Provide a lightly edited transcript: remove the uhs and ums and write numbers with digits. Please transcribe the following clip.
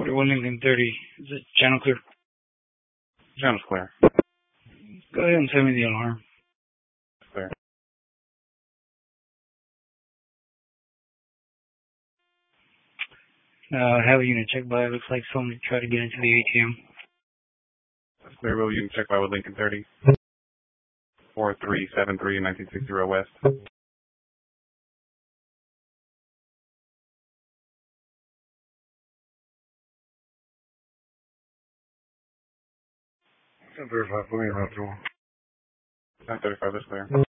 41 Lincoln 30. Is it channel clear? Channel's clear. Go ahead and send me the alarm. Clear. Have a unit check by. It looks like somebody tried to get into the ATM. That's clear. Will you check by with Lincoln 30? 4373 1960 West. Verify for me, Roger. 935 is clear.